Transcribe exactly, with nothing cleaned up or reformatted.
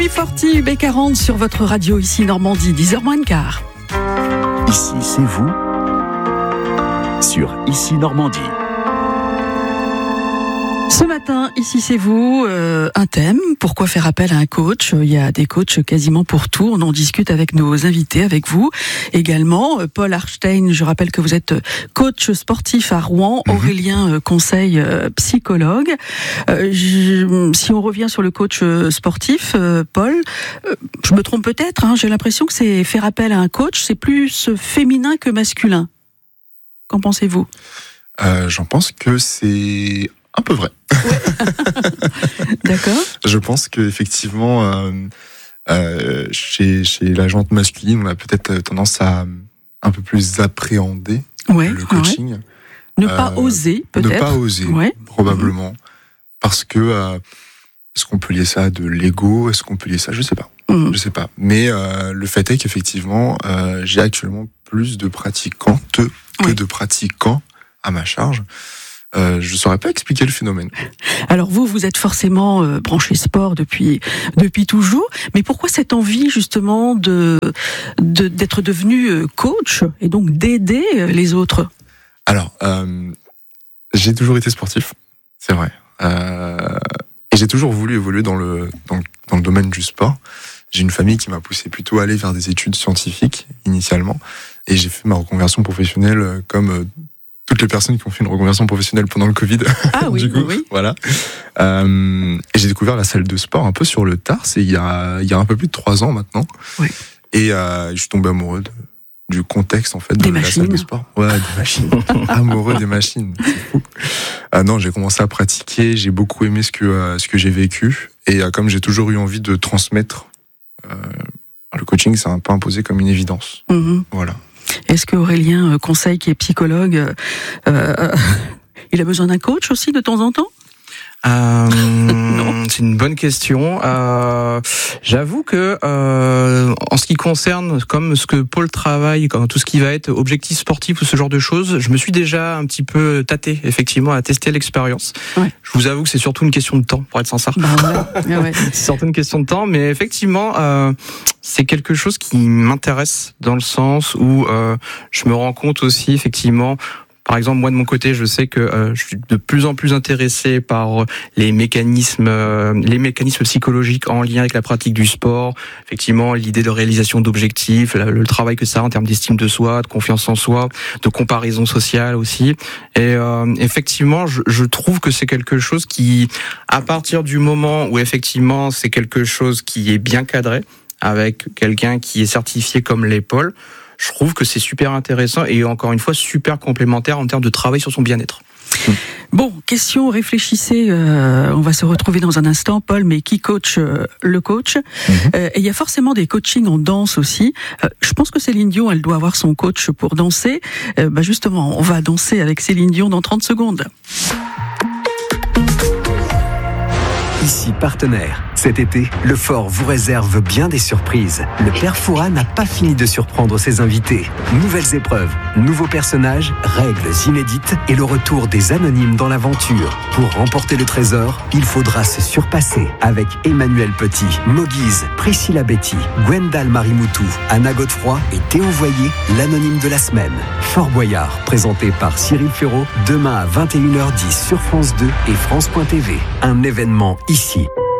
U quarante, U B quarante sur votre radio ici Normandie, dix heures moins le quart. Ici, c'est vous sur Ici Normandie. Ce matin, ici c'est vous, euh, un thème, pourquoi faire appel à un coach ? Il y a des coachs quasiment pour tout, on en discute avec nos invités, avec vous également. Paul Arstein, je rappelle que vous êtes coach sportif à Rouen, mmh. Aurélien Conseil, euh, psychologue. Euh, je, si on revient sur le coach sportif, euh, Paul, euh, je me trompe peut-être, hein, j'ai l'impression que c'est faire appel à un coach, c'est plus féminin que masculin. Qu'en pensez-vous ? euh, J'en pense que c'est un peu vrai. Ouais. D'accord. Je pense qu'effectivement, euh, euh, chez, chez la gente masculine, on a peut-être tendance à un peu plus appréhender ouais, le coaching. Ouais. Ne euh, pas oser, peut-être. Ne pas oser, ouais. probablement. Mmh. Parce que, euh, est-ce qu'on peut lier ça à de l'ego ? Est-ce qu'on peut lier ça ? Je sais pas. Mmh. Je sais pas. Mais euh, le fait est qu'effectivement, euh, j'ai actuellement plus de pratiquantes que oui. de pratiquants à ma charge. Euh, je ne saurais pas expliquer le phénomène. Alors vous, vous êtes forcément euh, branché sport depuis depuis toujours, mais pourquoi cette envie justement de, de d'être devenu coach et donc d'aider les autres ? Alors, euh, j'ai toujours été sportif, c'est vrai, euh, et j'ai toujours voulu évoluer dans le dans, dans le domaine du sport. J'ai une famille qui m'a poussé plutôt à aller vers des études scientifiques initialement, et j'ai fait ma reconversion professionnelle comme euh, toutes les personnes qui ont fait une reconversion professionnelle pendant le Covid. Ah oui, du coup, oui. Voilà. Euh, et j'ai découvert la salle de sport un peu sur le tard. C'est il y a, il y a un peu plus de trois ans maintenant. Oui. Et euh, je suis tombé amoureux de, du contexte en fait de des la machines. salle de sport. Ouais, des machines. Amoureux des machines. C'est fou. Euh, non, j'ai commencé à pratiquer. J'ai beaucoup aimé ce que euh, ce que j'ai vécu. Et euh, comme j'ai toujours eu envie de transmettre, euh, le coaching, c'est un peu imposé comme une évidence. Mm-hmm. Voilà. Est-ce que Aurélien Conseil, qui est psychologue, euh, il a besoin d'un coach aussi de temps en temps ? Euh, non. C'est une bonne question. Euh, j'avoue que euh, en ce qui concerne comme ce que Paul travaille, comme tout ce qui va être objectif sportif ou ce genre de choses, je me suis déjà un petit peu tâté effectivement à tester l'expérience. Ouais. Je vous avoue que c'est surtout une question de temps, pour être sincère. Bah ouais. Ouais. C'est surtout une question de temps, mais effectivement, euh, c'est quelque chose qui m'intéresse dans le sens où euh, je me rends compte aussi effectivement. Par exemple, moi de mon côté, je sais que euh, je suis de plus en plus intéressé par les mécanismes, euh, les mécanismes psychologiques en lien avec la pratique du sport. Effectivement, l'idée de réalisation d'objectifs, le, le travail que ça a en termes d'estime de soi, de confiance en soi, de comparaison sociale aussi. Et euh, effectivement, je, je trouve que c'est quelque chose qui, à partir du moment où effectivement c'est quelque chose qui est bien cadré, avec quelqu'un qui est certifié comme l'est Paul, je trouve que c'est super intéressant et encore une fois super complémentaire en termes de travail sur son bien-être. Bon, question, réfléchissez, euh, on va se retrouver dans un instant, Paul, mais qui coach euh, le coach mm-hmm. euh, Et il y a forcément des coachings en danse aussi. Euh, je pense que Céline Dion, elle doit avoir son coach pour danser. Euh, bah justement, on va danser avec Céline Dion dans trente secondes. Ici partenaire. Cet été, le Fort vous réserve bien des surprises. Le Père Fouras n'a pas fini de surprendre ses invités. Nouvelles épreuves, nouveaux personnages, règles inédites et le retour des anonymes dans l'aventure. Pour remporter le trésor, il faudra se surpasser avec Emmanuel Petit, Moguise, Priscilla Betty, Gwendal Marimoutou, Anna Godefroy et Théo Voyer, l'anonyme de la semaine. Fort Boyard, présenté par Cyril Ferraud, demain à vingt et une heures dix sur France deux et France point T V. Un événement ici.